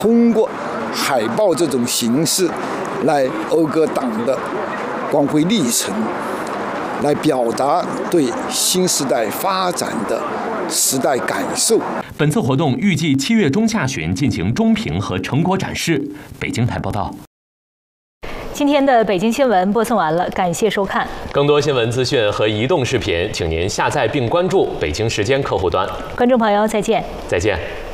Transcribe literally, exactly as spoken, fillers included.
通过海报这种形式来讴歌党的光辉历程，来表达对新时代发展的时代感受。 本次活动预计七月中下旬进行中评和成果展示。北京台报道。 今天的北京新闻播送完了，感谢收看。 更多新闻资讯和移动视频，请您下载并关注北京时间客户端。 观众朋友，再见。 再见。